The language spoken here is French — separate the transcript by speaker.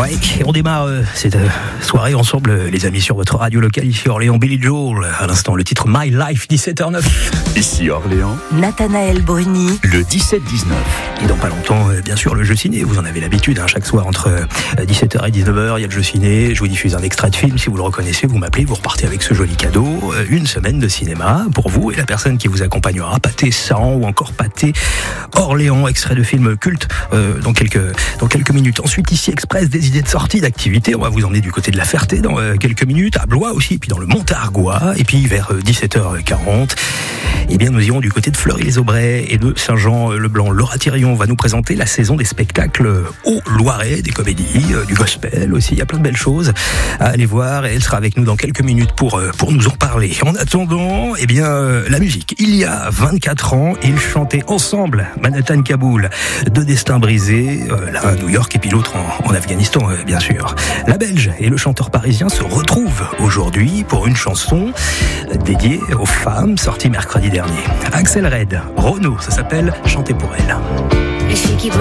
Speaker 1: Ouais, on démarre cette soirée ensemble, les amis, sur votre radio locale ici Orléans. Billy Joel, à l'instant, le titre My Life, 17h09.
Speaker 2: Ici Orléans,
Speaker 3: Nathanaël Bruni,
Speaker 2: le 17-19.
Speaker 1: Et dans pas longtemps, bien sûr, le jeu ciné. Vous en avez l'habitude, chaque soir entre 17h et 19h, il y a le jeu ciné. Je vous diffuse un extrait de film. Si vous le reconnaissez, vous m'appelez, vous repartez avec ce joli cadeau. Une semaine de cinéma pour vous et la personne qui vous accompagnera. Pâté 100 ou encore Pâté Orléans, extrait de film culte dans quelques minutes. Ensuite, ici, Express, des idées de sortie, d'activité. On va vous emmener du côté de la Ferté dans quelques minutes, à Blois aussi, puis dans le Montargois. Et puis vers 17h40, eh bien, nous irons du côté de Fleury-les-Aubrais et de Saint-Jean-le-Blanc. Laura Thirion va nous présenter la saison des spectacles au Loiret, des comédies, du gospel aussi. Il y a plein de belles choses à aller voir et elle sera avec nous dans quelques minutes pour nous en parler. En attendant, eh bien, la musique. Il y a 24 ans, ils chantaient ensemble Manhattan Kaboul, deux destins brisés, l'un à New York et puis l'autre en Afghanistan, bien sûr. La Belge et le chanteur parisien se retrouvent aujourd'hui pour une chanson dédiée aux femmes, sortie mercredi dernier. Axel Red, Renaud, ça s'appelle Chanter pour elle.
Speaker 4: Les filles qui